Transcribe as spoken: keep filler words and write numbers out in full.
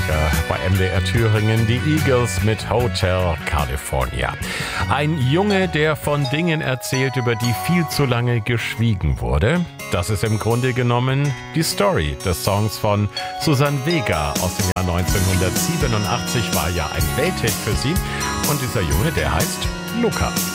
achtziger bei M D R Thüringen, die Eagles mit Hotel California. Ein Junge, der von Dingen erzählt, über die viel zu lange geschwiegen wurde. Das ist im Grunde genommen die Story des Songs von Suzanne Vega aus dem Jahr neunzehnhundertsiebenundachtzig, war ja ein Welthit für sie. Und dieser Junge, der heißt Luca.